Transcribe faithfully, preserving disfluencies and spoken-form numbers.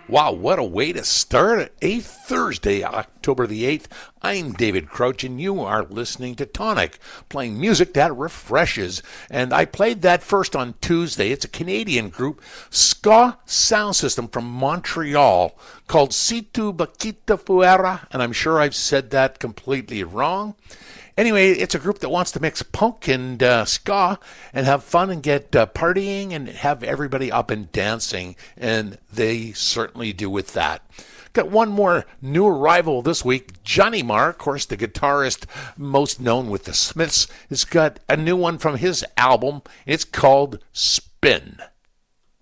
Wow, what a way to start a Thursday, October the eighth. I'm David Crouch, and you are listening to Tonic, playing music that refreshes. And I played that first on Tuesday. It's a Canadian group, Ska Sound System from Montreal, called Si Tu Bakita Fuera, and I'm sure I've said that completely wrong. Anyway, it's a group that wants to mix punk and uh, ska and have fun and get uh, partying and have everybody up and dancing, and they certainly do with that. Got one more new arrival this week. Johnny Marr, of course, the guitarist most known with the Smiths, has got a new one from his album. It's called Spin.